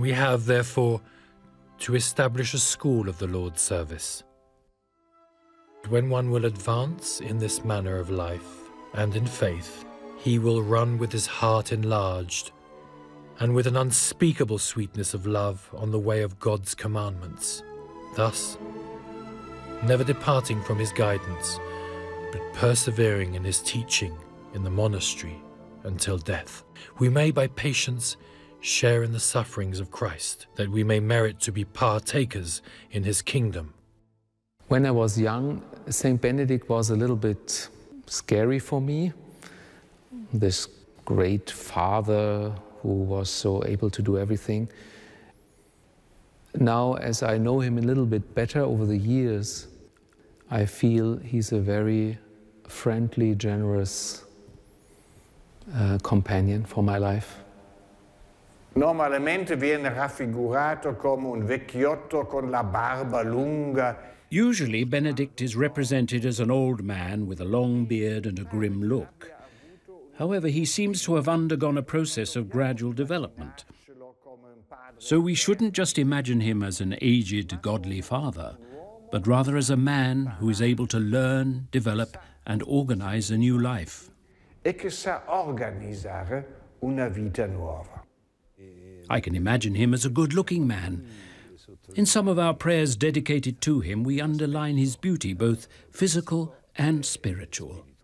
We have, therefore, to establish a school of the Lord's service. When one will advance in this manner of life and in faith, he will run with his heart enlarged and with an unspeakable sweetness of love on the way of God's commandments, thus never departing from his guidance, but persevering in his teaching in the monastery until death. We may by patience share in the sufferings of Christ, that we may merit to be partakers in his kingdom. When I was young, Saint Benedict was a little bit scary for me. This great father who was so able to do everything. Now, as I know him a little bit better over the years, I feel he's a very friendly, generous companion for my life. Normalmente viene raffigurato come un vecchiotto con la barba lunga. Usually, Benedict is represented as an old man with a long beard and a grim look. However, he seems to have undergone a process of gradual development. So we shouldn't just imagine him as an aged, godly father, but rather as a man who is able to learn, develop, and organize a new life. E che sa organizzare una vita nuova. I can imagine him as a good-looking man. In some of our prayers dedicated to him, we underline his beauty, both physical and spiritual.